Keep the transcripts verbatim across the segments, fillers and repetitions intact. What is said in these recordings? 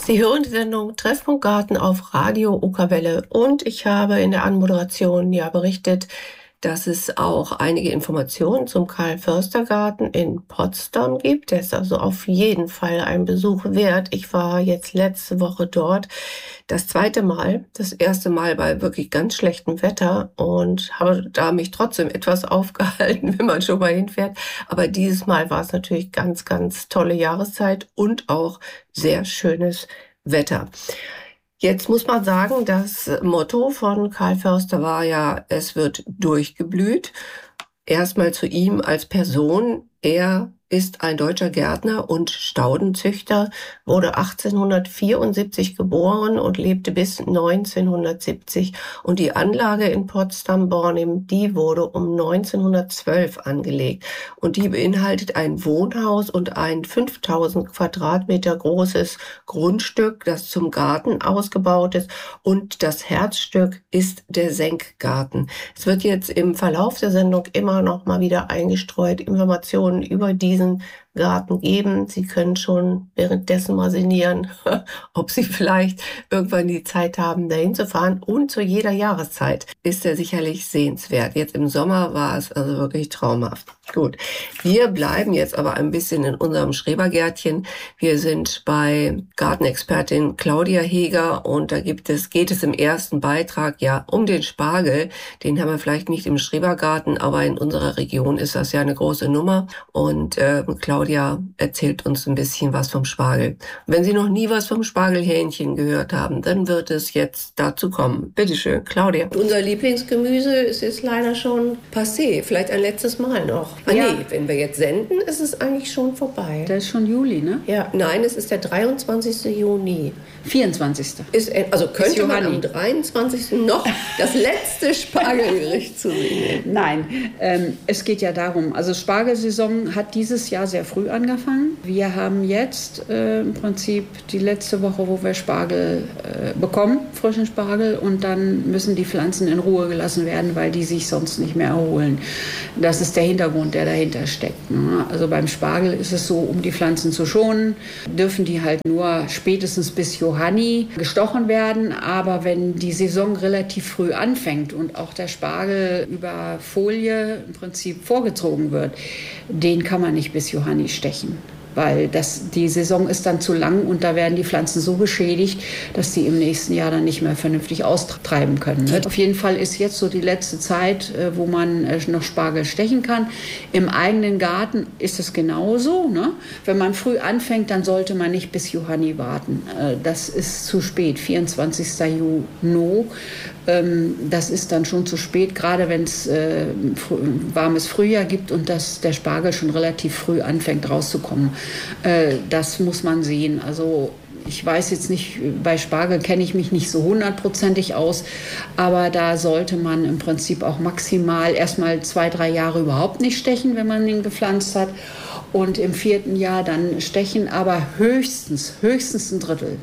Sie hören die Sendung Treffpunkt Garten auf Radio Okerwelle und ich habe in der Anmoderation ja berichtet, dass es auch einige Informationen zum Karl-Förster-Garten in Potsdam gibt. Der ist also auf jeden Fall ein Besuch wert. Ich war jetzt letzte Woche dort, das zweite Mal, das erste Mal bei wirklich ganz schlechtem Wetter und habe da mich trotzdem etwas aufgehalten, wenn man schon mal hinfährt. Aber dieses Mal war es natürlich ganz, ganz tolle Jahreszeit und auch sehr schönes Wetter. Jetzt muss man sagen, das Motto von Karl Förster war ja, es wird durchgeblüht. Erstmal zu ihm als Person. Er ist ein deutscher Gärtner und Staudenzüchter, wurde achtzehnhundertvierundsiebzig geboren und lebte bis neunzehnhundertsiebzig. Und die Anlage in Potsdam-Bornim, die wurde um neunzehnhundertzwölf angelegt. Und die beinhaltet ein Wohnhaus und ein fünftausend Quadratmeter großes Grundstück, das zum Garten ausgebaut ist. Und das Herzstück ist der Senkgarten. Es wird jetzt im Verlauf der Sendung immer noch mal wieder eingestreut Informationen über diesen Garten geben. Sie können schon währenddessen mal sinnieren, ob Sie vielleicht irgendwann die Zeit haben, dahin zu fahren. Und zu jeder Jahreszeit ist er sicherlich sehenswert. Jetzt im Sommer war es also wirklich traumhaft. Gut, wir bleiben jetzt aber ein bisschen in unserem Schrebergärtchen. Wir sind bei Gartenexpertin Claudia Heger und da gibt es, geht es im ersten Beitrag ja um den Spargel. Den haben wir vielleicht nicht im Schrebergarten, aber in unserer Region ist das ja eine große Nummer. Und äh, Claudia erzählt uns ein bisschen was vom Spargel. Wenn Sie noch nie was vom Spargelhähnchen gehört haben, dann wird es jetzt dazu kommen. Bitte schön, Claudia. Unser Lieblingsgemüse ist jetzt leider schon passé. Vielleicht ein letztes Mal noch. Ah, ja. Nee, wenn wir jetzt senden, ist es eigentlich schon vorbei. Das ist schon Juli, ne? Ja, nein, es ist der dreiundzwanzigste Juni. vierundzwanzigste Ist, also könnte man am dreiundzwanzigsten noch das letzte Spargelgericht zu sehen. Nein, ähm, es geht ja darum, also Spargelsaison hat dieses Jahr sehr früh angefangen. Wir haben jetzt äh, im Prinzip die letzte Woche, wo wir Spargel äh, bekommen, frischen Spargel, und dann müssen die Pflanzen in Ruhe gelassen werden, weil die sich sonst nicht mehr erholen. Das ist der Hintergrund, der dahinter steckt. Ne? Also beim Spargel ist es so, um die Pflanzen zu schonen, dürfen die halt nur spätestens bis Johanni gestochen werden. Aber wenn die Saison relativ früh anfängt und auch der Spargel über Folie im Prinzip vorgezogen wird, den kann man nicht bis Johanni stechen. Weil das, die Saison ist dann zu lang und da werden die Pflanzen so beschädigt, dass die im nächsten Jahr dann nicht mehr vernünftig austreiben können. Ne? Auf jeden Fall ist jetzt so die letzte Zeit, wo man noch Spargel stechen kann. Im eigenen Garten ist es genauso. Ne? Wenn man früh anfängt, dann sollte man nicht bis Johanni warten. Das ist zu spät, vierundzwanzigster Juni. Das ist dann schon zu spät, gerade wenn es äh, warmes Frühjahr gibt und dass der Spargel schon relativ früh anfängt rauszukommen. Äh, das muss man sehen. Also ich weiß jetzt nicht, bei Spargel kenne ich mich nicht so hundertprozentig aus, aber da sollte man im Prinzip auch maximal erstmal zwei, drei Jahre überhaupt nicht stechen, wenn man ihn gepflanzt hat, und im vierten Jahr dann stechen, aber höchstens, höchstens ein Drittel.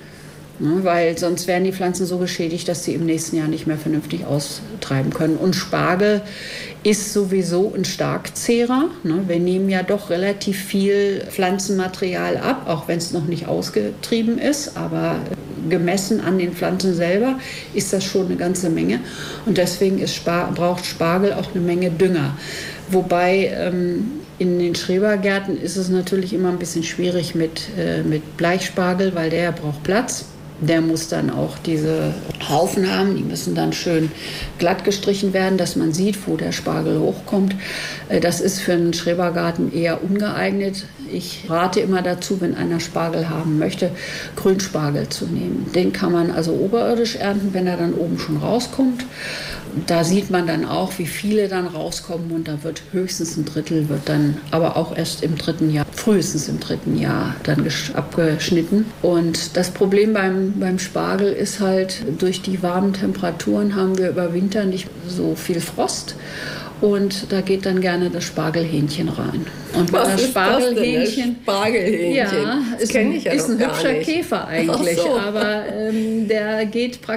Ne, weil sonst werden die Pflanzen so geschädigt, dass sie im nächsten Jahr nicht mehr vernünftig austreiben können. Und Spargel ist sowieso ein Starkzehrer. Ne, wir nehmen ja doch relativ viel Pflanzenmaterial ab, auch wenn es noch nicht ausgetrieben ist. Aber gemessen an den Pflanzen selber ist das schon eine ganze Menge. Und deswegen ist Spar- braucht Spargel auch eine Menge Dünger. Wobei ähm, in den Schrebergärten ist es natürlich immer ein bisschen schwierig mit, äh, mit Bleichspargel, weil der braucht Platz. Der muss dann auch diese Haufen haben, die müssen dann schön glatt gestrichen werden, dass man sieht, wo der Spargel hochkommt. Das ist für einen Schrebergarten eher ungeeignet. Ich rate immer dazu, wenn einer Spargel haben möchte, Grünspargel zu nehmen. Den kann man also oberirdisch ernten, wenn er dann oben schon rauskommt. Da sieht man dann auch, wie viele dann rauskommen, und da wird höchstens ein Drittel, wird dann aber auch erst im dritten Jahr, frühestens im dritten Jahr dann abgeschnitten. Und das Problem beim, beim Spargel ist halt, durch die warmen Temperaturen haben wir über Winter nicht so viel Frost. Und da geht dann gerne das Spargelhähnchen rein. Und was das ist Spargelhähnchen, das denn, das Spargelhähnchen? Ja, das ist, ein, ich ja ist ein noch gar hübscher nicht. Käfer eigentlich, so. aber ähm, der geht praktisch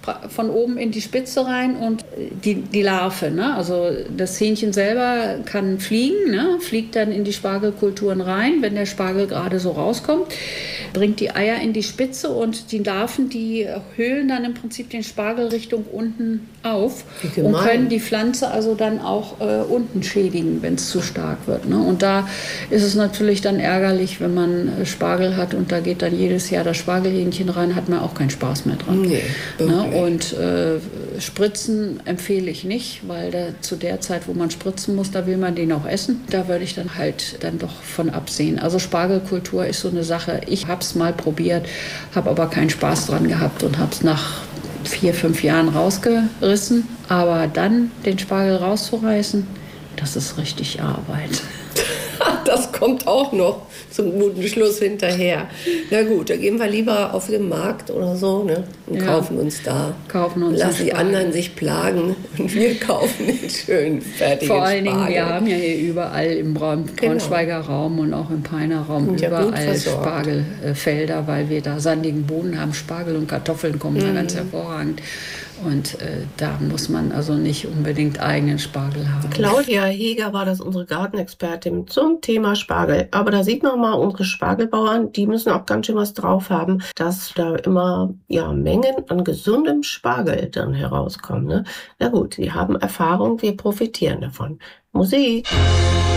von oben in die Spitze rein und die, die Larve, ne? Also das Hähnchen selber kann fliegen, ne? Fliegt dann in die Spargelkulturen rein, wenn der Spargel gerade so rauskommt, bringt die Eier in die Spitze und die Larven, die höhlen dann im Prinzip den Spargel Richtung unten auf und können die Pflanze also dann auch äh, unten schädigen, wenn es zu stark wird, ne? Und da ist es natürlich dann ärgerlich, wenn man Spargel hat und da geht dann jedes Jahr das Spargelhähnchen rein, hat man auch keinen Spaß mehr dran. Nee, ne? Und äh, Spritzen empfehle ich nicht, weil da, zu der Zeit, wo man spritzen muss, da will man den auch essen. Da würde ich dann halt dann doch von absehen. Also Spargelkultur ist so eine Sache. Ich habe es mal probiert, habe aber keinen Spaß dran gehabt und habe es nach vier, fünf Jahren rausgerissen. Aber dann den Spargel rauszureißen, das ist richtig Arbeit. Das kommt auch noch zum guten Schluss hinterher. Na gut, da gehen wir lieber auf den Markt oder so, ne? Und ja, kaufen uns da. Kaufen uns Lassen die anderen sich plagen und wir kaufen den schönen fertigen Vor allen Spargel. Dingen, wir haben ja hier überall im Braunschweiger genau. Raum und auch im Peiner Raum ja, überall Spargelfelder, weil wir da sandigen Boden haben. Spargel und Kartoffeln kommen mhm. da ganz hervorragend. Und äh, da muss man also nicht unbedingt eigenen Spargel haben. Claudia Heger war das, unsere Gartenexpertin zum Thema Spargel. Aber da sieht man mal, unsere Spargelbauern, die müssen auch ganz schön was drauf haben, dass da immer ja, Mengen an gesundem Spargel dann herauskommen. Ne? Na gut, die haben Erfahrung, wir profitieren davon. Musik.